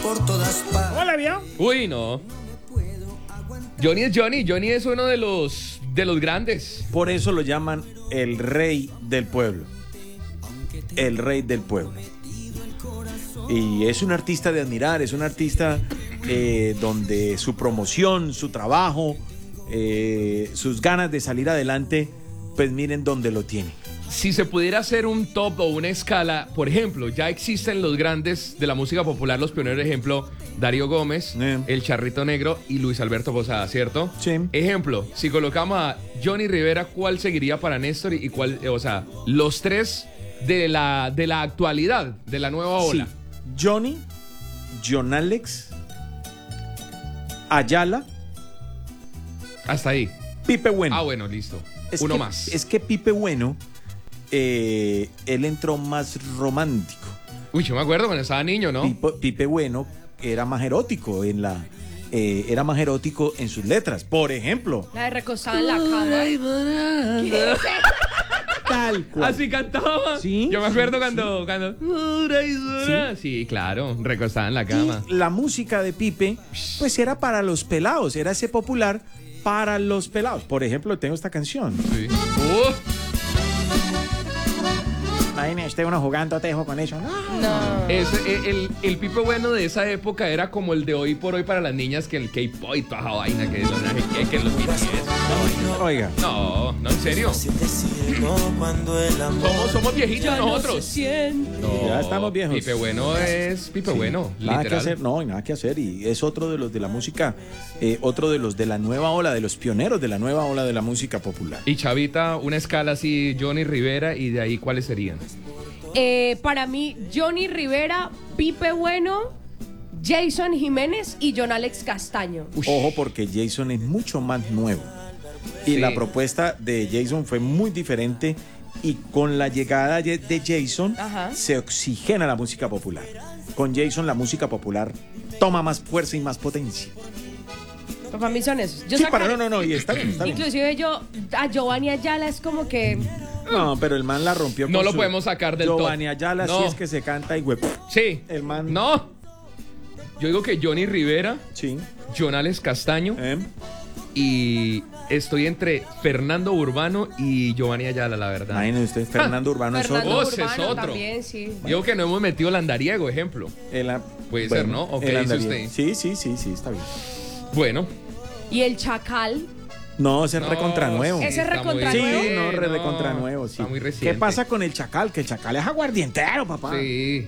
¿Cómo la vio? Uy, no. Johnny es Johnny. Johnny es uno de los grandes. Por eso lo llaman el rey del pueblo. El rey del pueblo. Y es un artista de admirar, es un artista donde su promoción, su trabajo, sus ganas de salir adelante, pues miren dónde lo tiene. Si se pudiera hacer un top o una escala, por ejemplo, ya existen los grandes de la música popular, los pioneros, ejemplo, Darío Gómez, El Charrito Negro y Luis Alberto Posada, ¿cierto? Sí. Ejemplo, si colocamos a Johnny Rivera, ¿cuál seguiría para Néstor y cuál, o sea, los tres de la actualidad, de la nueva ola? Sí. Johnny, John Alex, Ayala. Hasta ahí. Pipe Bueno. Ah, bueno, listo. Uno más. Es que Pipe Bueno, él entró más romántico. Uy, yo me acuerdo cuando estaba niño, ¿no? Pipe Bueno era más erótico era más erótico en sus letras. Por ejemplo, La de recostada en la cama. tal cual. Así cantaba. Sí, yo me acuerdo sí, cuando sí, claro, recostada en la cama. Y la música de Pipe, pues era para los pelados, era ese popular para los pelados. Por ejemplo, tengo esta canción. Sí. Imagínese usted uno jugando tejo con eso. No. El Pipe Bueno de esa época era como el de hoy por hoy para las niñas, que el K-pop y toda esa vaina, que los BTS. Oiga. No, en serio. Somos viejitos nosotros. No, Ya estamos viejos. Pipe Bueno es Pipe Bueno, Nada literal. que hacer, no, nada que hacer. Y es otro de los de la música, otro de los de la nueva ola, de los pioneros de la nueva ola de la música popular. Y Chavita, una escala así, Johnny Rivera, y de ahí, ¿cuáles serían? Para mí, Johnny Rivera, Pipe Bueno, Jason Jiménez y John Alex Castaño. Ojo, porque Jason es mucho más nuevo. Y Sí. la propuesta de Jason fue muy diferente. Y con la llegada de Jason, Ajá. se oxigena la música popular. Con Jason, la música popular toma más fuerza y más potencia. Para mí son esos. Yo Sí, sacaré- no, y está bien, está bien. Inclusive yo, a Giovanni Ayala es como que... No, pero el man la rompió con No lo su- podemos sacar del Giovanni top. Ayala No. sí es que se canta y güey. Sí. El man. No. Yo digo que Johnny Rivera, Sí. John Alex Castaño, y estoy entre Fernando Urbano y Giovanni Ayala, la verdad. Imagínese usted, Fernando Urbano es Fernando otro. ese es Urbano otro. también, sí. Digo que no hemos metido el andariego, ejemplo. Puede ser, ¿no? ¿O qué el dice andariego. usted? Sí, está bien. Bueno. Y el Chacal. No, ese es recontra nuevo. Ese es está recontra muy- Sí, nuevo. no, recontra nuevo, sí. Está muy reciente. ¿Qué pasa con el Chacal? Que el Chacal es aguardientero, papá. Sí,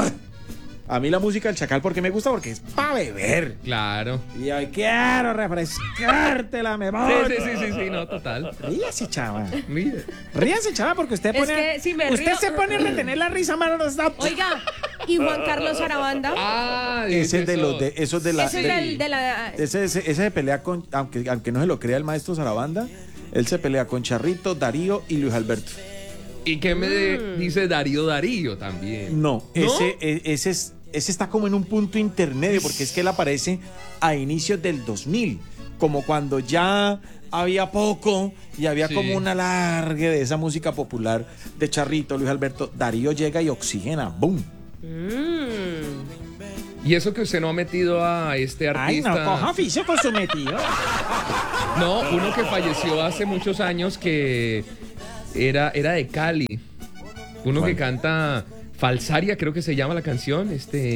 A mí la música del Chacal, ¿por qué me gusta? Porque es para beber. claro. Y hoy quiero refrescarte la memoria. Sí, no, total. Ríase, chava. Mire. Ríase, chava, porque usted Es pone. que si me usted río- se pone a retener la risa, mano. Oiga, y Juan Carlos Arabanda. Ah, Ese es de los de. Esos de la. Ese es de la... Ese se pelea con. Aunque no se lo crea el maestro Sarabanda, él se pelea con Charrito, Darío y Luis Alberto. ¿Y qué me dice Darío también? No, ese está como en un punto intermedio, porque es que él aparece a inicios del 2000, como cuando ya había poco y había Sí. como un alargue de esa música popular de Charrito, Luis Alberto. Darío llega y oxigena, ¡boom! Y eso que usted no ha metido a este Ay, artista. no, coja oficio con su metido. No, uno que falleció hace muchos años que era de Cali. Uno ¿Cuál? que canta Falsaria, creo que se llama la canción.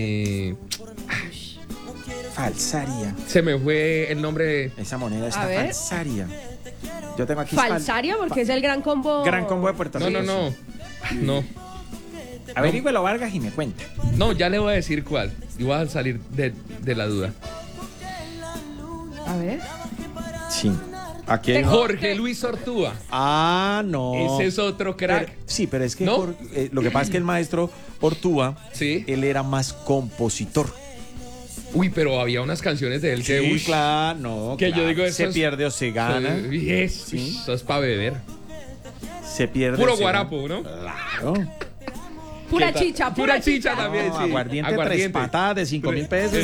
Falsaria. Se me fue el nombre. Esa moneda está A ver. falsaria. Yo tengo aquí Falsaria, porque es el gran combo. Gran combo de Puerto Rico. No. Averígüelo, Vargas, y me cuenta. No, ya le voy a decir cuál. Y voy a salir de la duda. A ver. Sí. Aquí hay- Jorge Luis Ortúa. Ah, no. Ese es otro crack. Sí, pero es que ¿No? lo que pasa es que el maestro Ortúa, Sí. él era más compositor. Uy, pero había unas canciones de él que, uy, claro, no. que yo claro. digo, eso se es- pierde o se gana. Sí. Eso es para beber. Se pierde. Puro o se guarapo, ¿no? gana. Claro. Pura chicha, Pura chicha también, No, sí. aguardiente, 3 patadas de 5.000 pesos.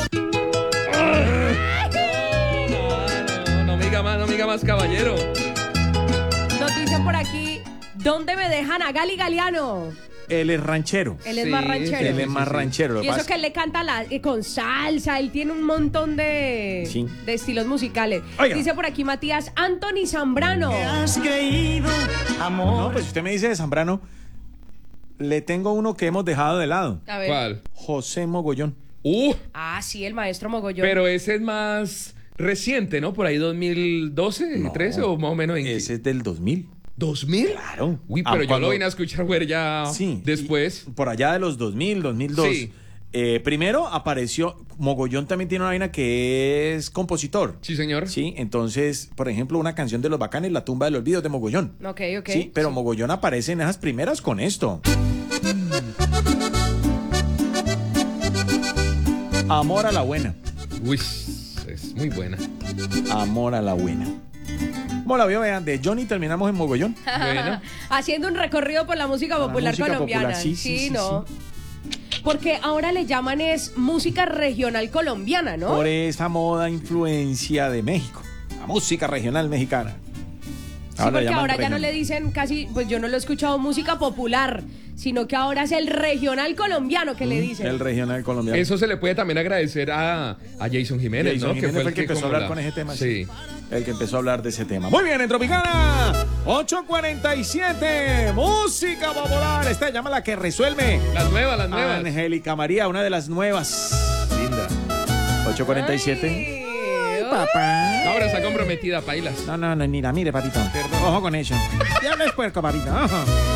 No me diga más, caballero. Nos dicen por aquí, ¿dónde me dejan a Gali Galeano? él es ranchero. Él es Sí, más ranchero. Él es más ranchero. Lo Y que eso pasa que él le canta con salsa, él tiene un montón de, Sí. de estilos musicales. Oiga. Dice por aquí Matías Anthony Zambrano. Has creído, amor. No, pues si usted me dice de Zambrano, le tengo uno que hemos dejado de lado. A ver. ¿Cuál? José Mogollón. Ah, sí, el maestro Mogollón. Pero ese es más reciente, ¿no? Por ahí 2012, 13 o más o menos. Ese es del 2000. ¿2000? Claro. Uy, pero yo cuando- lo vine a escuchar, güey, ya Sí. después. y por allá de los 2000, 2002. Sí. Primero apareció, Mogollón también tiene una vaina que es compositor. Sí, señor. Sí, entonces, por ejemplo, una canción de Los Bacanes, La tumba del olvido de Mogollón. Ok, ok. Sí, pero Mogollón aparece en esas primeras con esto. Amor a la buena. Uy, es muy buena. Amor a la buena. ¿Cómo la vio? Vean, de Johnny terminamos en Mogollón. Bueno. Haciendo un recorrido por la música popular música colombiana. popular, sí, ¿no? Porque ahora le llaman es música regional colombiana, ¿no? Por esa moda influencia de México. La música regional mexicana. Sí, porque llaman ahora ya no regional. le dicen casi, pues yo no lo he escuchado música popular, sino que ahora es el regional colombiano que le dicen. El regional colombiano. Eso se le puede también agradecer a Jason Jiménez, Jason ¿no? Jiménez fue el que empezó a como hablar con ese tema. Sí. El que empezó a hablar de ese tema. Muy bien, en Tropicana 8:47. Música popular. Esta llama la que resuelve. Las nuevas, las nuevas. Angélica María, una de las nuevas. Linda. 8:47. Ay, Papá. Ahora está comprometida, pailas. No, ni la mire, papito. Perdón. Ojo con eso. Ya no es puerco, papito. Ojo.